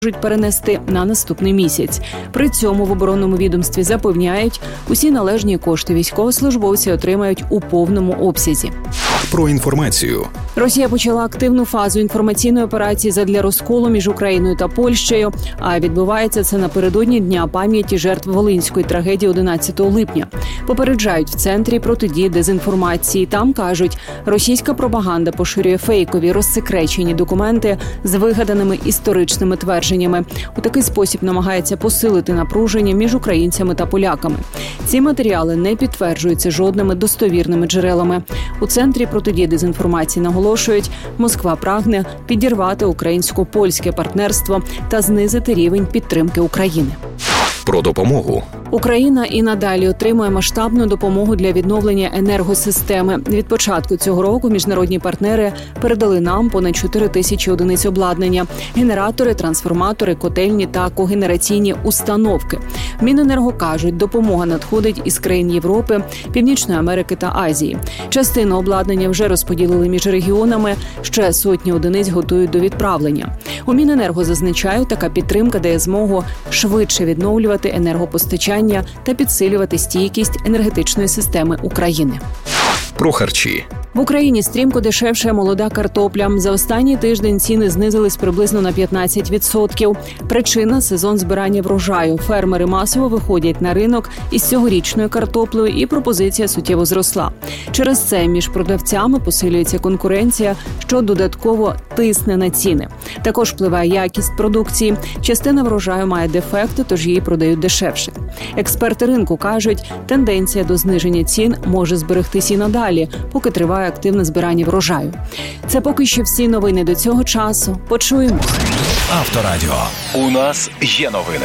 можуть перенести на наступний місяць. При цьому в оборонному відомстві запевняють, усі належні кошти військовослужбовці отримають у повному обсязі. Про інформацію. Росія почала активну фазу інформаційної операції задля розколу між Україною та Польщею, а відбувається це напередодні Дня пам'яті жертв Волинської трагедії 11 липня. Попереджають в Центрі протидії дезінформації. Там кажуть, російська пропаганда поширює фейкові, розсекречені документи з вигаданими історичними твердженнями. У такий спосіб намагається посилити напруження між українцями та поляками. Ці матеріали не підтверджуються жодними достовірними джерелами. У Центрі протидії дезінформації наголошують, Москва прагне підірвати українсько-польське партнерство та знизити рівень підтримки України. Про допомогу. Україна і надалі отримує масштабну допомогу для відновлення енергосистеми. Від початку цього року міжнародні партнери передали нам понад 4 тисячі одиниць обладнання – генератори, трансформатори, котельні та когенераційні установки. В Міненерго кажуть, допомога надходить із країн Європи, Північної Америки та Азії. Частину обладнання вже розподілили між регіонами, ще сотні одиниць готують до відправлення. У Міненерго зазначають, така підтримка дає змогу швидше відновлювати енергопостачання та підсилювати стійкість енергетичної системи України. Про харчі. В Україні стрімко дешевше молода картопля. За останній тиждень ціни знизились приблизно на 15%. Причина – сезон збирання врожаю. Фермери масово виходять на ринок із цьогорічною картоплею і пропозиція суттєво зросла. Через це між продавцями посилюється конкуренція, що додатково тисне на ціни. Також впливає якість продукції. Частина врожаю має дефекти, тож її продають дешевше. Експерти ринку кажуть, тенденція до зниження цін може зберегтись і надалі, поки триває активне збирання врожаю. Це поки що всі новини до цього часу. Почуємо. Авторадіо. У нас є новини.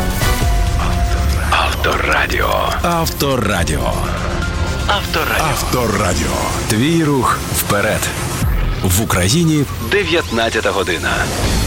Авторадіо. Авторадіо. Авторадіо. Авторадіо. Твій рух вперед. В Україні 19 година.